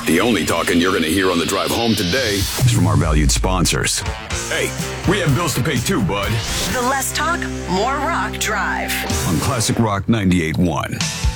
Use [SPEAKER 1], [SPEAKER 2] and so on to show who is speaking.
[SPEAKER 1] The only talking you're going to hear on the drive home today is from our valued sponsors. Hey, we have bills to pay too, bud.
[SPEAKER 2] The Less Talk, More Rock Drive.
[SPEAKER 1] On Classic Rock 98.1.